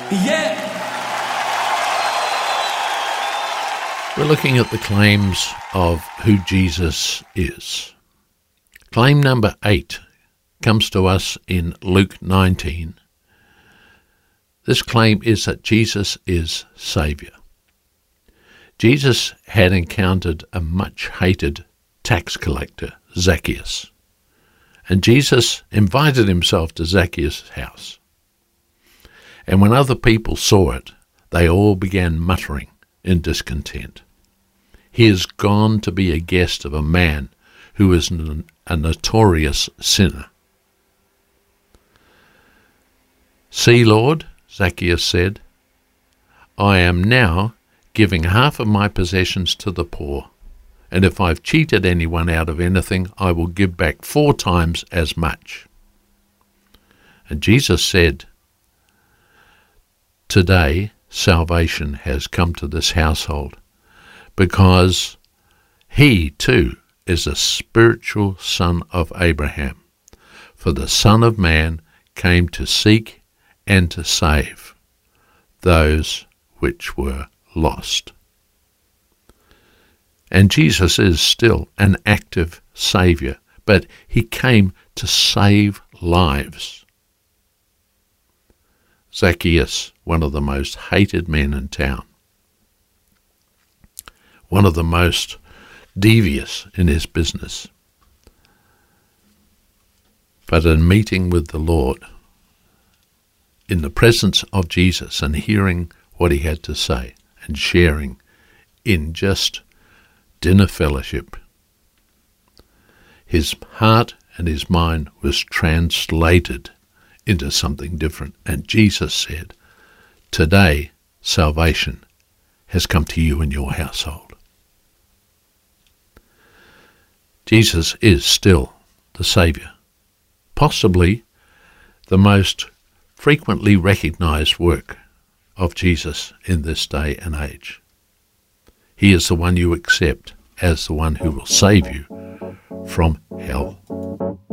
Yeah. We're looking at the claims of who Jesus is. Claim number 8 comes to us in Luke 19. This claim is that Jesus is Saviour. Jesus had encountered a much-hated tax collector, Zacchaeus, and Jesus invited himself to Zacchaeus' house. And when other people saw it, they all began muttering in discontent. He has gone to be a guest of a man who is a notorious sinner. "See, Lord," Zacchaeus said, "I am now giving half of my possessions to the poor, and if I've cheated anyone out of anything, I will give back 4 times as much." And Jesus said, "Today salvation has come to this household, because he too is a spiritual son of Abraham. For the Son of Man came to seek and to save those which were lost." And Jesus is still an active Saviour, but he came to save lives. Zacchaeus, one of the most hated men in town, one of the most devious in his business, but in meeting with the Lord, in the presence of Jesus and hearing what he had to say and sharing in just dinner fellowship, his heart and his mind was translated into something different. And Jesus said, "Today salvation has come to you and your household." Jesus is still the Saviour, possibly the most frequently recognized work of Jesus in this day and age. He is the one you accept as the one who will save you from hell.